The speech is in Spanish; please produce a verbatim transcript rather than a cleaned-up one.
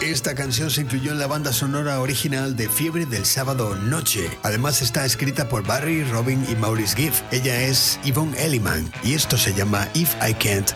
Esta canción se incluyó en la banda sonora original de Fiebre del Sábado Noche. Además está escrita por Barry, Robin y Maurice Gibb. Ella es Yvonne Elliman y esto se llama If I Can't